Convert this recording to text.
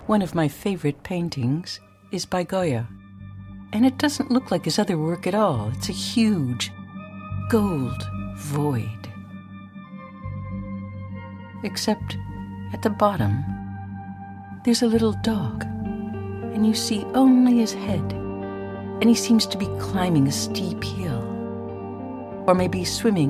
One of my favorite paintings is by Goya, and it doesn't look like his other work at all. It's a huge gold void. Except at the bottom, there's a little dog, and you see only his head, and he seems to be climbing a steep hill, or maybe swimming